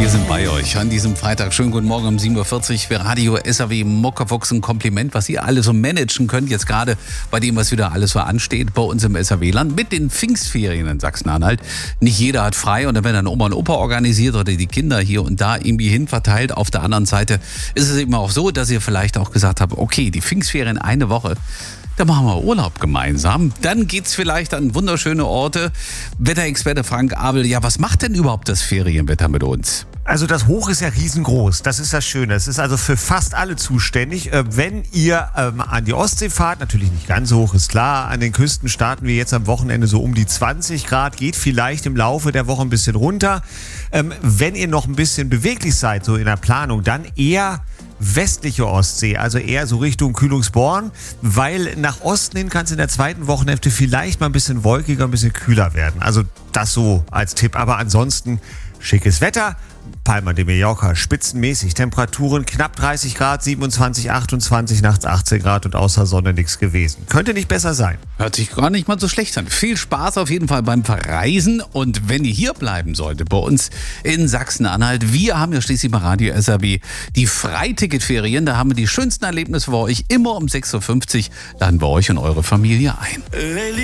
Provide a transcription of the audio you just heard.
Wir sind bei euch an diesem Freitag. Schönen guten Morgen um 7.40 Uhr für Radio SAW Muckefuchs. Ein Kompliment, was ihr alle so managen könnt. Jetzt gerade bei dem, was wieder alles so ansteht bei uns im SAW-Land mit den Pfingstferien in Sachsen-Anhalt. Nicht jeder hat frei und dann werden dann Oma und Opa organisiert oder die Kinder hier und da irgendwie hin verteilt. Auf der anderen Seite ist es eben auch so, dass ihr vielleicht auch gesagt habt, okay, die Pfingstferien eine Woche. Da machen wir Urlaub gemeinsam. Dann geht's vielleicht an wunderschöne Orte. Wetterexperte Frank Abel, ja, was macht denn überhaupt das Ferienwetter mit uns? Also das Hoch ist ja riesengroß, das ist das Schöne. Es ist also für fast alle zuständig. Wenn ihr an die Ostsee fahrt, natürlich nicht ganz so hoch, ist klar. An den Küsten starten wir jetzt am Wochenende so um die 20 Grad, geht vielleicht im Laufe der Woche ein bisschen runter. Wenn ihr noch ein bisschen beweglich seid, so in der Planung, dann eher westliche Ostsee, also eher so Richtung Kühlungsborn, weil nach Osten hin kann es in der zweiten Wochenhälfte vielleicht mal ein bisschen wolkiger, ein bisschen kühler werden. Also das so als Tipp, aber ansonsten schickes Wetter. Palma de Mallorca, spitzenmäßig, Temperaturen knapp 30 Grad, 27, 28, nachts 18 Grad und außer Sonne nichts gewesen. Könnte nicht besser sein. Hört sich gar nicht mal so schlecht an. Viel Spaß auf jeden Fall beim Verreisen und wenn ihr hier bleiben solltet bei uns in Sachsen-Anhalt, wir haben ja schließlich bei Radio SAW die Freiticketferien, da haben wir die schönsten Erlebnisse für euch, immer um 6.50 Uhr laden wir euch und eure Familie ein.